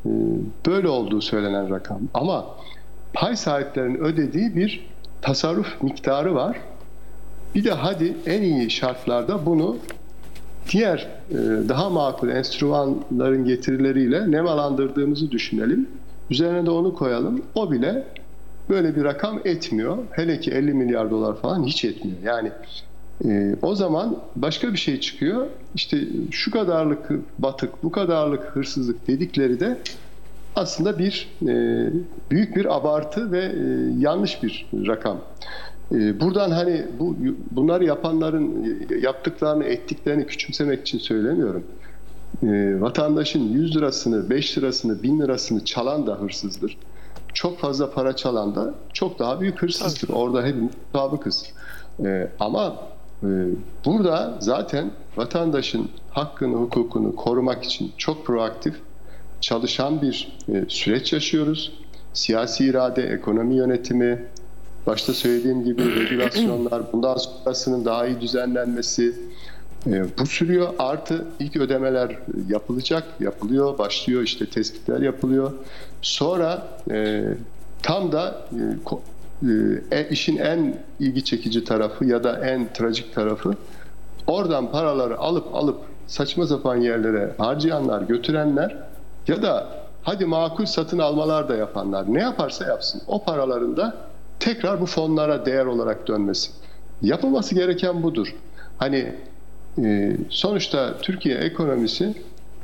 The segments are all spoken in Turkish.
böyle olduğu söylenen rakam. Ama pay sahiplerinin ödediği bir tasarruf miktarı var. Bir de hadi en iyi şartlarda bunu diğer daha makul enstrümanların getirileriyle nemalandırdığımızı düşünelim. Üzerine de onu koyalım. O bile böyle bir rakam etmiyor. Hele ki 50 milyar dolar falan hiç etmiyor. Yani o zaman başka bir şey çıkıyor. İşte şu kadarlık batık, bu kadarlık hırsızlık dedikleri de aslında büyük bir abartı ve yanlış bir rakam. Buradan hani bunları yapanların yaptıklarını, ettiklerini küçümsemek için söylemiyorum. Vatandaşın 100 lirasını, 5 lirasını, 1000 lirasını çalan da hırsızdır. Çok fazla para çalan da çok daha büyük hırsızdır. Orada hepimiz mutabıkız. Ama burada zaten vatandaşın hakkını, hukukunu korumak için çok proaktif çalışan bir süreç yaşıyoruz. Siyasi irade, ekonomi yönetimi, başta söylediğim gibi regülasyonlar, bundan sonrasının daha iyi düzenlenmesi, bu sürüyor. Artı ilk ödemeler yapılıyor, başlıyor, işte tespitler yapılıyor. Sonra tam da işin en ilgi çekici tarafı ya da en trajik tarafı, oradan paraları alıp saçma sapan yerlere harcayanlar, götürenler ya da hadi makul satın almalar da yapanlar, ne yaparsa yapsın o paraların da tekrar bu fonlara değer olarak dönmesi. Yapılması gereken budur. Hani sonuçta Türkiye ekonomisi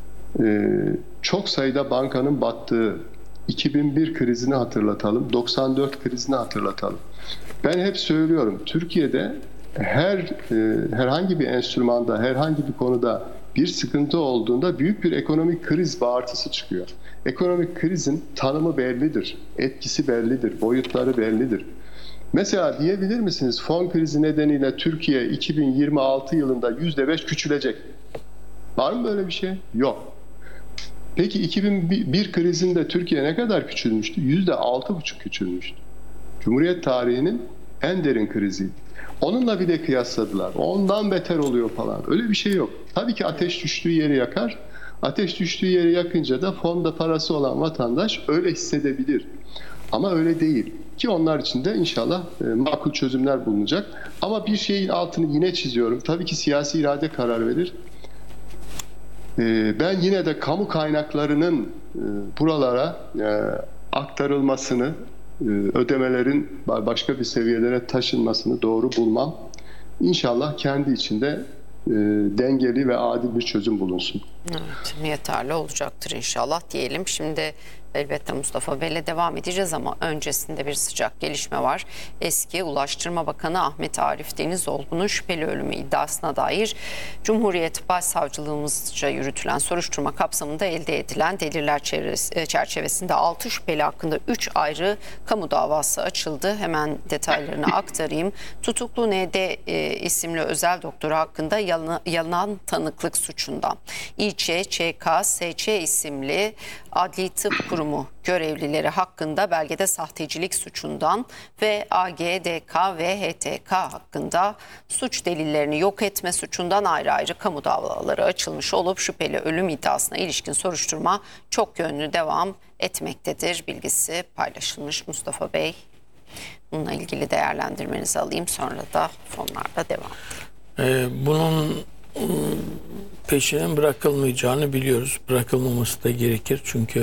çok sayıda bankanın battığı 2001 krizini hatırlatalım, 94 krizini hatırlatalım. Ben hep söylüyorum, Türkiye'de herhangi bir enstrümanda, herhangi bir konuda bir sıkıntı olduğunda büyük bir ekonomik kriz bağırtısı çıkıyor. Ekonomik krizin tanımı bellidir, etkisi bellidir, boyutları bellidir. Mesela diyebilir misiniz fon krizi nedeniyle Türkiye 2026 yılında %5 küçülecek? Var mı böyle bir şey? Yok. Peki 2001 krizinde Türkiye ne kadar küçülmüştü? %6,5 küçülmüştü. Cumhuriyet tarihinin en derin kriziydi. Onunla bir de kıyasladılar. Ondan beter oluyor falan. Öyle bir şey yok. Tabii ki ateş düştüğü yeri yakar. Ateş düştüğü yeri yakınca da fonda parası olan vatandaş öyle hissedebilir. Ama öyle değil. Ki onlar için de inşallah makul çözümler bulunacak. Ama bir şeyin altını yine çiziyorum. Tabii ki siyasi irade karar verir. Ben yine de kamu kaynaklarının buralara aktarılmasını, ödemelerin başka bir seviyelere taşınmasını doğru bulmam. İnşallah kendi içinde dengeli ve adil bir çözüm bulunsun. Evet, yeterli olacaktır inşallah diyelim. Şimdi elbette Mustafa Bey'le devam edeceğiz ama öncesinde bir sıcak gelişme var. Eski Ulaştırma Bakanı Ahmet Arif Denizoğlu'nun şüpheli ölümü iddiasına dair Cumhuriyet Başsavcılığımızca yürütülen soruşturma kapsamında elde edilen deliller çerçevesinde 6 şüpheli hakkında 3 ayrı kamu davası açıldı. Hemen detaylarını aktarayım. Tutuklu ND isimli özel doktoru hakkında yalan tanıklık suçundan, İÇ, ÇK, SÇ isimli Adli Tıp Kurumu görevlileri hakkında belgede sahtecilik suçundan ve AGDK ve HTK hakkında suç delillerini yok etme suçundan ayrı ayrı kamu davaları açılmış olup şüpheli ölüm iddiasına ilişkin soruşturma çok yönlü devam etmektedir bilgisi paylaşılmış. Mustafa Bey, bununla ilgili değerlendirmenizi alayım, sonra da fonlarla devam edelim. Bunun peşinin bırakılmayacağını biliyoruz. Bırakılmaması da gerekir çünkü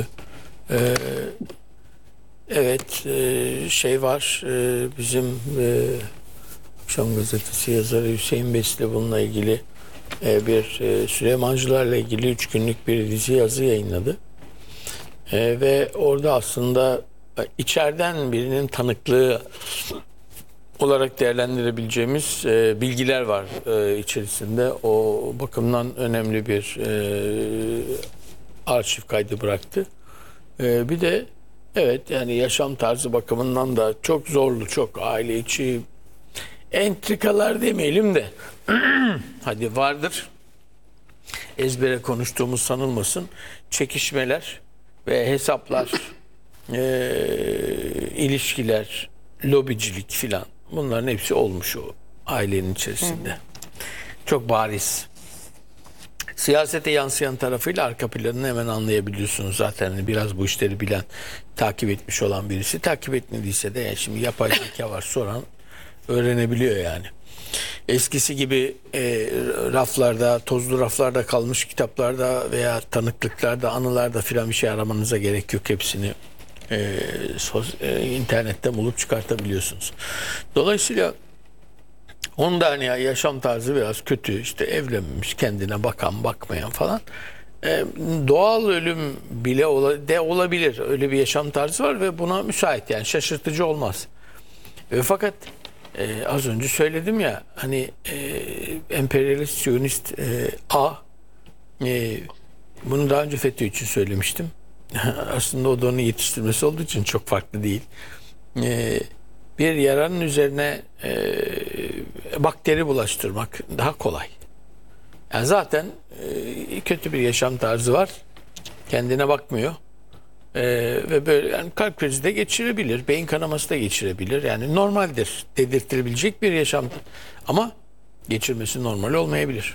şey var, bizim Akşam Gazetesi yazarı Hüseyin Besli bununla ilgili bir Süleymancılarla ilgili 3 günlük bir dizi yazı yayınladı. Ve orada aslında içeriden birinin tanıklığı olarak değerlendirebileceğimiz bilgiler var içerisinde. O bakımdan önemli bir arşiv kaydı bıraktı. Bir de evet, yani yaşam tarzı bakımından da çok zorlu, çok aile içi entrikalar demeyelim de hadi vardır. Ezbere konuştuğumuz sanılmasın. Çekişmeler ve hesaplar, ilişkiler, lobicilik filan, bunların hepsi olmuş o ailenin içerisinde. Çok bariz. Siyasete yansıyan tarafıyla arka planını hemen anlayabiliyorsunuz zaten. Hani biraz bu işleri bilen, takip etmiş olan birisi. Takip etmediyse de yani şimdi yapay zeka var, soran öğrenebiliyor yani. Eskisi gibi raflarda, tozlu raflarda kalmış kitaplarda veya tanıklıklarda, anılarda filan bir şey aramanıza gerek yok. Hepsini internetten bulup çıkartabiliyorsunuz. Dolayısıyla onun da hani yaşam tarzı biraz kötü, işte evlenmemiş, kendine bakan, bakmayan falan. Doğal ölüm bile olabilir. Öyle bir yaşam tarzı var ve buna müsait, yani şaşırtıcı olmaz. Fakat az önce söyledim ya, hani emperyalist, siyonist bunu daha önce FETÖ için söylemiştim. Aslında o da onun yetiştirmesi olduğu için çok farklı değil. Bir yaranın üzerine bakteri bulaştırmak daha kolay. Yani zaten kötü bir yaşam tarzı var. Kendine bakmıyor. Ve böyle yani kalp krizi de geçirebilir, beyin kanaması da geçirebilir. Yani normaldir, dedirtilebilecek bir yaşam. Ama geçirmesi normal olmayabilir.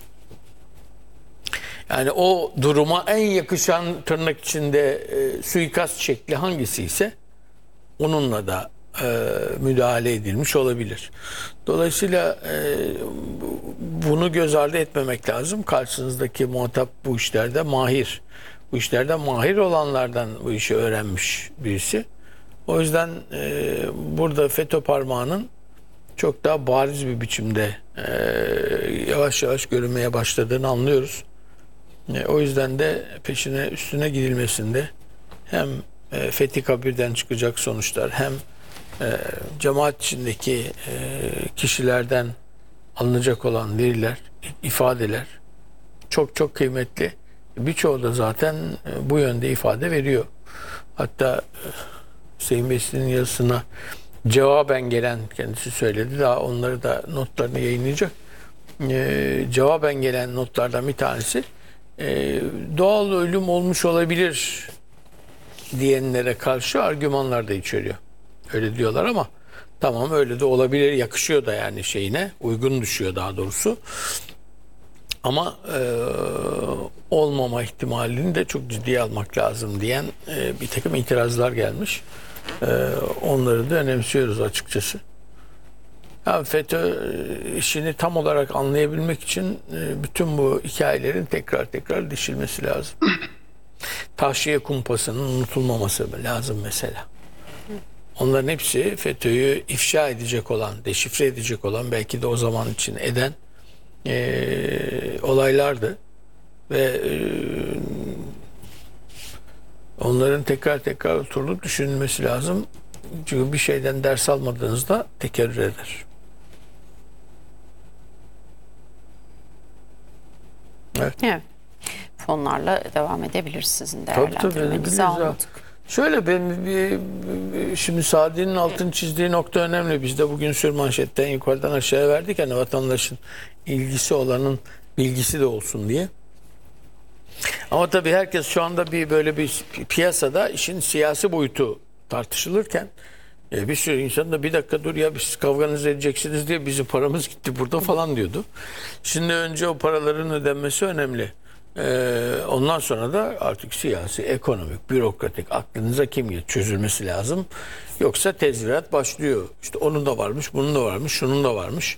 Yani o duruma en yakışan, tırnak içinde suikast şekli hangisi ise onunla da müdahale edilmiş olabilir. Dolayısıyla bunu göz ardı etmemek lazım. Karşınızdaki muhatap bu işlerde mahir. Bu işlerden mahir olanlardan bu işi öğrenmiş birisi. O yüzden burada FETÖ parmağının çok daha bariz bir biçimde yavaş yavaş görünmeye başladığını anlıyoruz. O yüzden de peşine, üstüne gidilmesinde hem Fethi Kabir'den çıkacak sonuçlar, hem cemaat içindeki kişilerden alınacak olan veriler, ifadeler çok çok kıymetli. Birçoğu da zaten bu yönde ifade veriyor. Hatta Hüseyin Besli'nin yazısına cevaben gelen, kendisi söyledi, daha onları da notlarını yayınlayacak. Cevaben gelen notlardan bir tanesi doğal ölüm olmuş olabilir diyenlere karşı argümanlar da içeriyor. Öyle diyorlar ama tamam, öyle de olabilir, yakışıyor da yani şeyine, uygun düşüyor daha doğrusu. Ama olmama ihtimalini de çok ciddiye almak lazım diyen bir takım itirazlar gelmiş. Onları da önemsiyoruz açıkçası. Yani FETÖ işini tam olarak anlayabilmek için bütün bu hikayelerin tekrar tekrar dişilmesi lazım. Tahşiye kumpasının unutulmaması lazım mesela. Onların hepsi FETÖ'yü ifşa edecek olan, deşifre edecek olan, belki de o zaman için eden olaylardı. Ve onların tekrar tekrar oturulup düşünülmesi lazım. Çünkü bir şeyden ders almadığınızda tekerrür eder. Evet. Evet. Fonlarla devam edebilir sizin değerlendirmenizi almadık. Şöyle, ben şimdi Sadi'nin altını çizdiği nokta önemli. Biz de bugün sürmanşetten yukarıdan aşağıya verdik. Hani vatandaşın ilgisi olanın bilgisi de olsun diye. Ama tabii herkes şu anda böyle bir piyasada işin siyasi boyutu tartışılırken bir sürü insan da bir dakika dur ya, biz kavganızı edeceksiniz diye bizim paramız gitti burada falan diyordu. Şimdi önce o paraların ödenmesi önemli. Ondan sonra da artık siyasi, ekonomik, bürokratik, aklınıza kim gelir, çözülmesi lazım. Yoksa tezvirat başlıyor. İşte onun da varmış, bunun da varmış, şunun da varmış.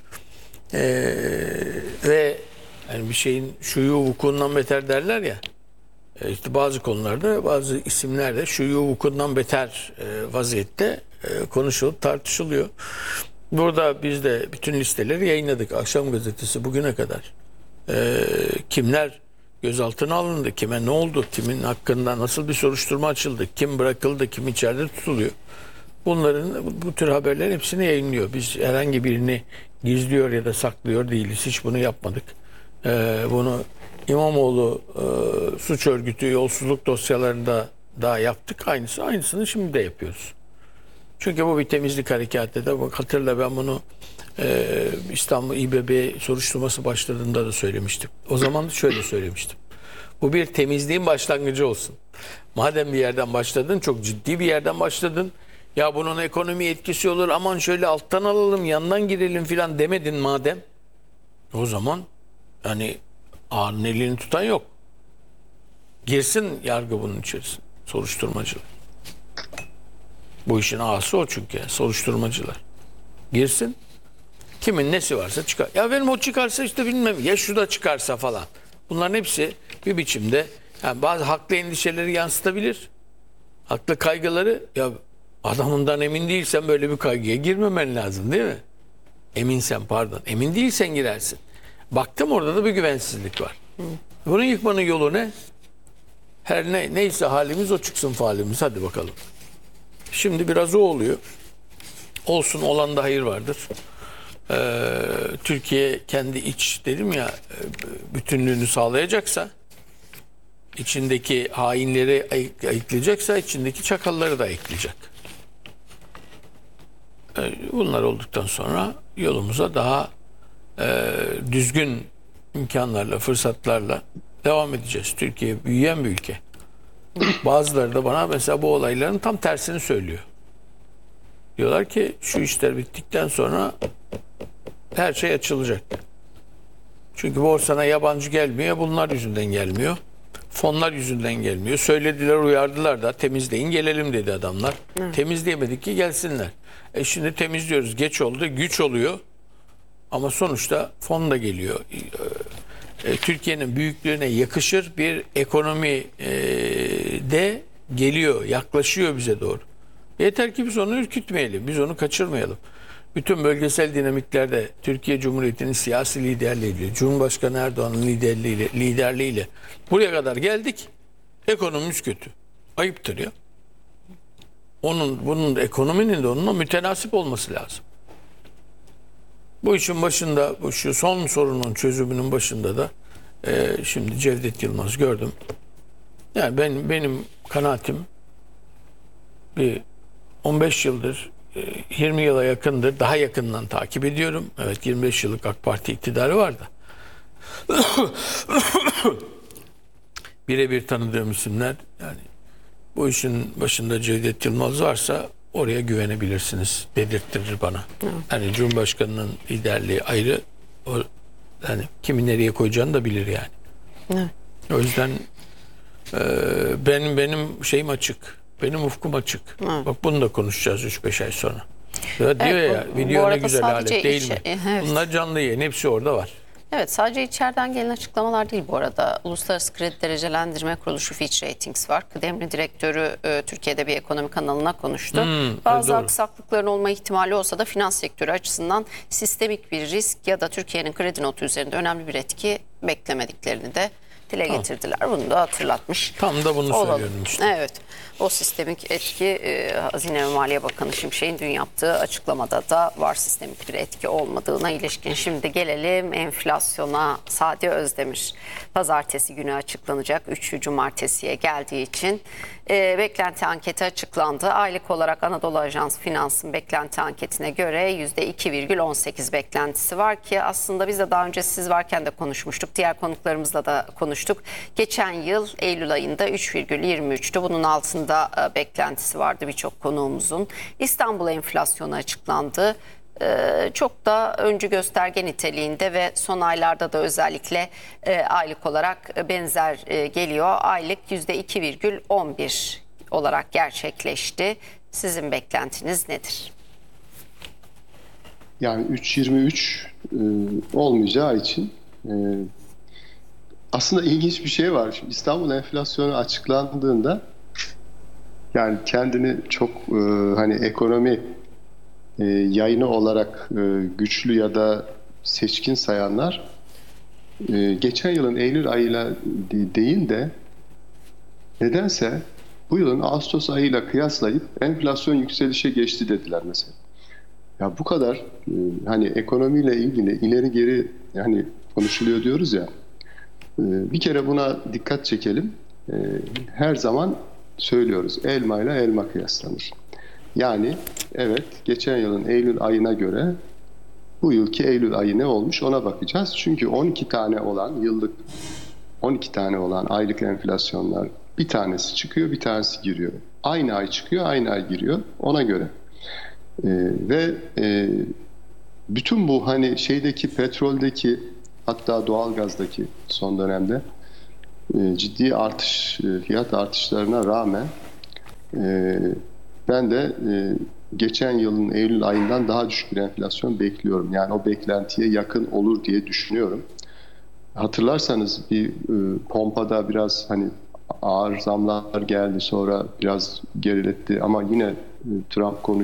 Ve yani bir şeyin şuyu vukuundan beter derler ya. İşte bazı konularda bazı isimler de şuyu vukuundan beter vaziyette konuşulup tartışılıyor. Burada biz de bütün listeleri yayınladık. Akşam gazetesi bugüne kadar. Kimler gözaltına alındı, kime ne oldu, kimin hakkında nasıl bir soruşturma açıldı, kim bırakıldı, kim içeride tutuluyor. Bunların, bu tür haberlerin hepsini yayınlıyor. Biz herhangi birini gizliyor ya da saklıyor değiliz. Hiç bunu yapmadık. Bunu İmamoğlu suç örgütü yolsuzluk dosyalarında da yaptık. Aynısını şimdi de yapıyoruz. Çünkü bu bir temizlik harekatı da. Hatırla, ben bunu İstanbul İBB soruşturması başladığında da söylemiştim. O zaman da şöyle söylemiştim. Bu bir temizliğin başlangıcı olsun. Madem bir yerden başladın, çok ciddi bir yerden başladın. Ya bunun ekonomi etkisi olur, aman şöyle alttan alalım, yandan girelim filan demedin madem. O zaman hani Ağanın elini tutan yok. Girsin yargı bunun içerisine. Soruşturmacılar. Bu işin ağası o çünkü. Soruşturmacılar. Girsin. Kimin nesi varsa çıkar. Ya benim o çıkarsa işte bilmem. Ya şu da çıkarsa falan. Bunların hepsi bir biçimde yani bazı haklı endişeleri yansıtabilir. Haklı kaygıları. Ya adamından emin değilsen böyle bir kaygıya girmemen lazım değil mi? Eminsen pardon. Emin değilsen girersin. Baktım orada da bir güvensizlik var. Bunun yıkmanın yolu ne? Her neyse halimiz o çıksın falimiz. Hadi bakalım. Şimdi biraz o oluyor. Olsun, olan da hayır vardır. Türkiye kendi iç dedim ya bütünlüğünü sağlayacaksa, içindeki hainleri ayıklayacaksa içindeki çakalları da ayıklayacak. Bunlar olduktan sonra yolumuza daha düzgün imkanlarla, fırsatlarla devam edeceğiz. Türkiye büyüyen bir ülke. Bazıları da bana mesela bu olayların tam tersini söylüyor. Diyorlar ki şu işler bittikten sonra her şey açılacak. Çünkü borsana yabancı gelmiyor, bunlar yüzünden gelmiyor. Fonlar yüzünden gelmiyor. Söylediler, uyardılar da temizleyin gelelim dedi adamlar. Temizleyemedik ki gelsinler. Şimdi temizliyoruz. Geç oldu, güç oluyor. Ama sonuçta fon da geliyor. Türkiye'nin büyüklüğüne yakışır bir ekonomi de geliyor, yaklaşıyor bize doğru. Yeter ki biz onu ürkütmeyelim, biz onu kaçırmayalım. Bütün bölgesel dinamiklerde Türkiye Cumhuriyeti'nin siyasi liderliğiyle, Cumhurbaşkanı Erdoğan'ın liderliğiyle buraya kadar geldik. Ekonomimiz kötü. Ayıptır ya. Bunun ekonominin de onunla mütenasip olması lazım. Bu işin başında, şu son sorunun çözümünün başında da şimdi Cevdet Yılmaz gördüm. Yani benim kanaatim bir 15 yıldır, 20 yıla yakındır, daha yakından takip ediyorum. Evet, 25 yıllık AK Parti iktidarı vardı. Birebir tanıdığım isimler, yani bu işin başında Cevdet Yılmaz varsa oraya güvenebilirsiniz dedirttirir bana. Yani Cumhurbaşkanı'nın liderliği ayrı, yani kimi nereye koyacağını da bilir yani. Evet. O yüzden benim şeyim açık. Benim ufkum açık. Bak bunu da konuşacağız 3-5 ay sonra. Evet, diyor ya video ne güzel alet değil mi? Evet. Bunlar canlı yayın, hepsi orada var. Evet, sadece içeriden gelen açıklamalar değil bu arada. Uluslararası Kredi Derecelendirme Kuruluşu Fitch Ratings var. Kıdemli direktörü Türkiye'de bir ekonomi kanalına konuştu. Bazı aksaklıkların olma ihtimali olsa da finans sektörü açısından sistemik bir risk ya da Türkiye'nin kredi notu üzerinde önemli bir etki beklemediklerini de dile getirdiler. Bunu da hatırlatmış. Tam da bunu söylüyorum işte. Evet. O sistemik etki Hazine ve Maliye Bakanı Şimşek'in dün yaptığı açıklamada da var, sistemik bir etki olmadığına ilişkin. Şimdi gelelim enflasyona. Sadi Özdemir pazartesi günü açıklanacak. 3. cumartesiye geldiği için beklenti anketi açıklandı. Aylık olarak Anadolu Ajans Finans'ın beklenti anketine göre %2,18 beklentisi var ki aslında biz de daha önce siz varken de konuşmuştuk. Diğer konuklarımızla da konuştuk. Geçen yıl Eylül ayında 3,23'tü. Bunun altında beklentisi vardı birçok konuğumuzun. İstanbul enflasyonu açıklandı. Çok da öncü gösterge niteliğinde ve son aylarda da özellikle aylık olarak benzer geliyor. Aylık %2,11 olarak gerçekleşti. Sizin beklentiniz nedir? Yani 3,23 olmayacağı için aslında ilginç bir şey var. Şimdi İstanbul enflasyonu açıklandığında yani kendini çok hani ekonomi yayını olarak güçlü ya da seçkin sayanlar geçen yılın Eylül ayıyla değil de nedense bu yılın Ağustos ayıyla kıyaslayıp enflasyon yükselişe geçti dediler mesela. Ya bu kadar hani ekonomiyle ilgili ileri geri yani konuşuluyor diyoruz ya. Bir kere buna dikkat çekelim. Her zaman söylüyoruz, elma ile elma kıyaslanır. Yani evet, geçen yılın Eylül ayına göre bu yılki Eylül ayı ne olmuş ona bakacağız. Çünkü 12 tane olan yıllık 12 tane olan aylık enflasyonlar bir tanesi çıkıyor, bir tanesi giriyor. Aynı ay çıkıyor, aynı ay giriyor. Ona göre. Ve bütün bu hani şeydeki petroldeki hatta doğalgazdaki son dönemde ciddi artış, fiyat artışlarına rağmen ben de geçen yılın Eylül ayından daha düşük bir enflasyon bekliyorum. Yani o beklentiye yakın olur diye düşünüyorum. Hatırlarsanız bir pompada biraz hani ağır zamlar geldi, sonra biraz geriletti ama yine Trump konuştu.